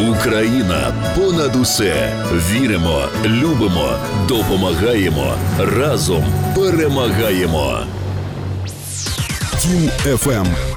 Україна понад усе. Віримо, любимо, допомагаємо. Разом перемагаємо. Тім FM.